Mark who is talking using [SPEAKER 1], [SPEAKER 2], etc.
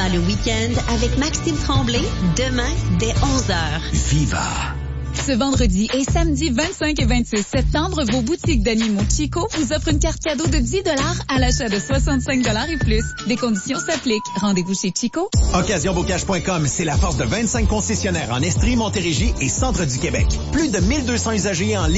[SPEAKER 1] le week-end avec Maxime Tremblay, demain, dès 11h.
[SPEAKER 2] Viva!
[SPEAKER 3] Ce vendredi et samedi 25 et 26 septembre, vos boutiques d'animaux Chico vous offrent une carte cadeau de 10 $ à l'achat de 65 $ et plus. Des conditions s'appliquent. Rendez-vous chez Chico.
[SPEAKER 4] OccasionBocage.com, c'est la force de 25 concessionnaires en Estrie, Montérégie et centre du Québec. Plus de 1200 usagers en ligne